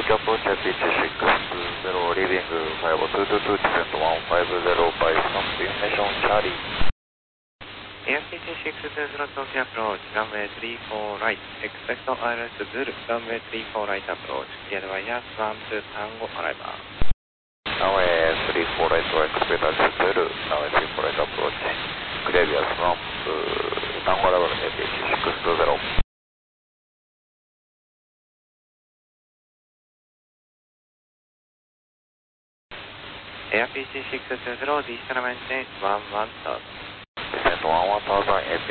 Take approach at pitch 620, leaving 5222, descent 150 by destination Charlie. AirPG 620 Tokyo approach, runway 34 right, expect ILS Zulu, runway 34 right approach, cleared via Swamp Tango arrival. Runway 34 right, expect ILS Zulu, runway 34 right approach, cleared via Swamp Tango arrival, AirPG 620. AirPG 620, descent maintain 11,000. Descent 11,000,